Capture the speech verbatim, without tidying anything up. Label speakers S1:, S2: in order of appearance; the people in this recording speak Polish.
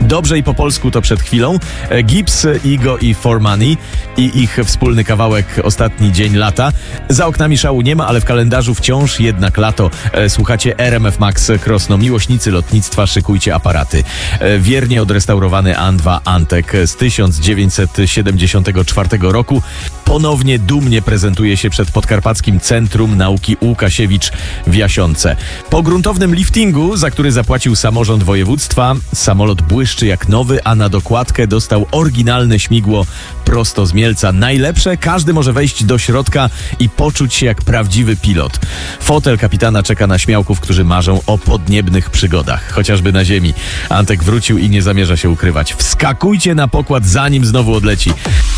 S1: Dobrze i po polsku to przed chwilą. Gibbs, Igo i For Money i ich wspólny kawałek Ostatni dzień lata. Za oknami szału nie ma, ale w kalendarzu wciąż jednak lato. Słuchacie R M F Max Krosno. Miłośnicy lotnictwa, szykujcie aparaty. Wiernie odrestaurowany An dwa Antek z tysiąc dziewięćset siedemdziesiątego czwartego roku ponownie dumnie prezentuje się przed Podkarpackim Centrum Nauki Łukasiewicz w Jasionce. Po gruntownym liftingu, za który zapłacił samorząd województwa, samolot błyszczy jak nowy, a na dokładkę dostał oryginalne śmigło prosto z Mielca. Najlepsze, każdy może wejść do środka i poczuć się jak prawdziwy pilot. Fotel kapitana czeka na śmiałków, którzy marzą o podniebnych przygodach, chociażby na ziemi. Antek wrócił i nie zamierza się ukrywać. Wskakujcie na pokład, zanim znowu odleci.